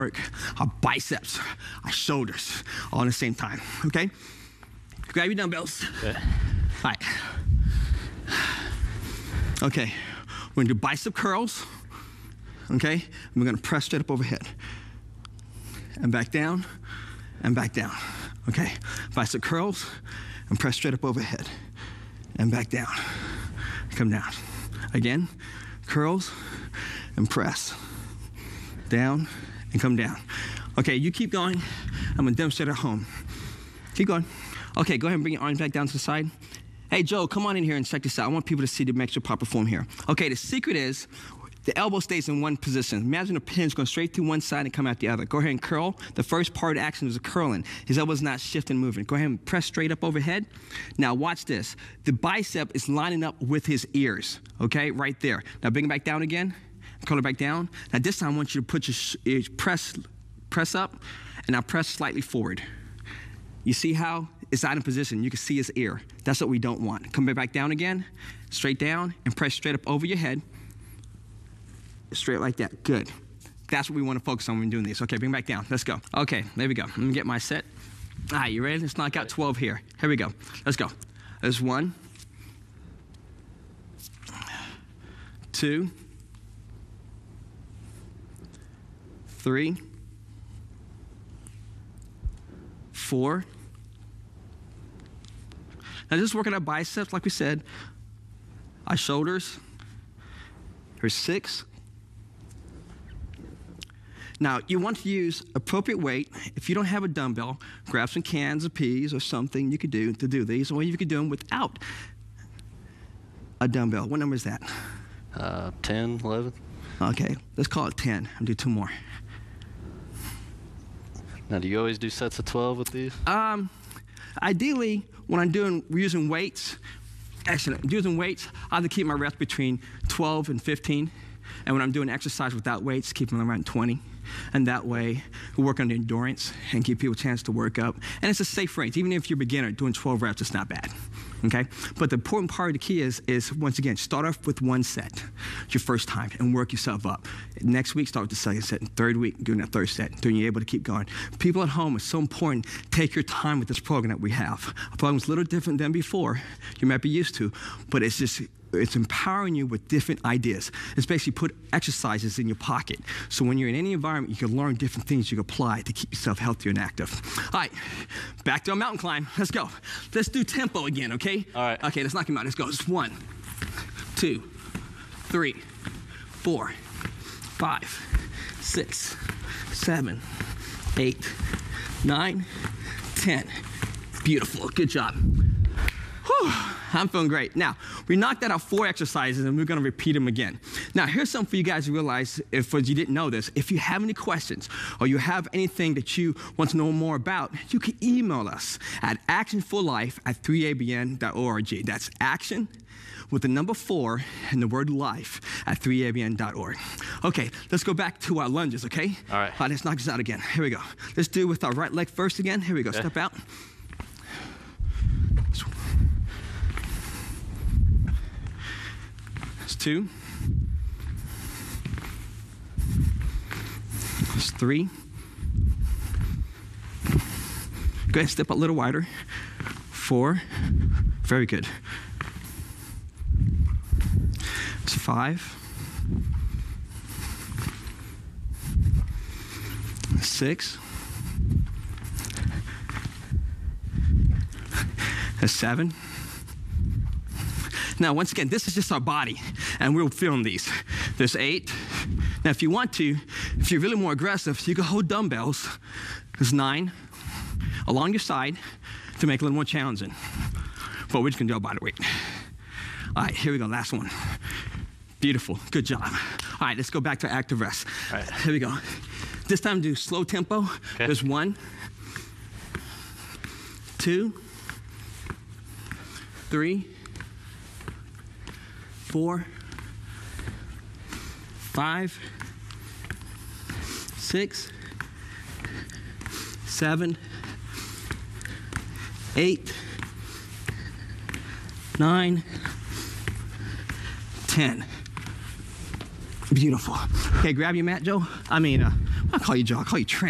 work our biceps, our shoulders, all at the same time, okay? Grab your dumbbells. Okay. All right. Okay, we're gonna do bicep curls, okay? And we're gonna press straight up overhead. And back down, and back down, okay? Bicep curls, and press straight up overhead. And back down, come down. Again, curls, and press. Down, and come down. Okay, you keep going. I'm gonna demonstrate at home. Keep going. Okay, go ahead and bring your arms back down to the side. Hey, Joe, come on in here and check this out. I want people to see the make sure proper form here. Okay, the secret is the elbow stays in one position. Imagine a pin's going straight through one side and come out the other. Go ahead and curl. The first part of the action is a curling. His elbow's not shifting, moving. Go ahead and press straight up overhead. Now watch this. The bicep is lining up with his ears, okay, right there. Now bring it back down again. Curl it back down. Now this time I want you to put your press up, and now press slightly forward. You see how it's out in position? You can see his ear. That's what we don't want. Come back down again, straight down, and press straight up over your head. Straight like that. Good. That's what we want to focus on when we're doing these. Okay, bring it back down. Let's go. Okay, there we go. Let me get my set. All right, you ready? Let's knock out 12 here. Here we go. Let's go. There's 1, 2, 3, 4. Now just working our biceps, like we said, our shoulders. Here's 6. Now, you want to use appropriate weight. If you don't have a dumbbell, grab some cans of peas or something you could do to do these, or you could do them without a dumbbell. What number is that? 10, 11. Okay, let's call it 10 and do 2 more. Now, do you always do sets of 12 with these? Ideally, when we're using weights, using weights, I like to keep my reps between 12 and 15. And when I'm doing exercise without weights, keep them around 20. And that way, we work on the endurance and give people a chance to work up. And it's a safe range. Even if you're a beginner, doing 12 reps, it's not bad, okay? But the important part of the key is once again, start off with 1 set, your first time, and work yourself up. Next week, start with the second set, and third week, doing that third set, until you're able to keep going. People at home, it's so important, take your time with this program that we have. Our program's a little different than before, you might be used to, but it's empowering you with different ideas. It's basically put exercises in your pocket. So when you're in any environment, you can learn different things you can apply to keep yourself healthier and active. All right, back to our mountain climb. Let's go. Let's do tempo again, okay? All right. Okay, let's knock him out. Let's go. It's 1, 2, 3, 4, 5, 6, 7, 8, 9, 10. Beautiful. Good job. Whew, I'm feeling great. Now, we knocked out our 4 exercises, and we're going to repeat them again. Now, here's something for you guys to realize, if you didn't know this. If you have any questions or you have anything that you want to know more about, you can email us at actionforlife@3abn.org. That's action with the number 4 and the word life at 3abn.org. Okay, let's go back to our lunges, okay? All right. Let's knock this out again. Here we go. Let's do it with our right leg first again. Here we go. Okay. Step out. That's 2. That's 3. Go ahead, step a little wider. 4. Very good. That's 5. 6. That's 7. Now, once again, this is just our body, and we'll film these. There's 8. Now, if you want to, if you're really more aggressive, you can hold dumbbells. There's 9 along your side to make it a little more challenging. But we're just gonna do our body weight. All right, here we go, last one. Beautiful, good job. All right, let's go back to active rest. All right. Here we go. This time do slow tempo. Okay. There's 1, 2, 3, 4, 5, 6, 7, 8, 9, 10. Beautiful. Okay, grab your mat, Joe. I'll call you Joe. I'll call you Trent.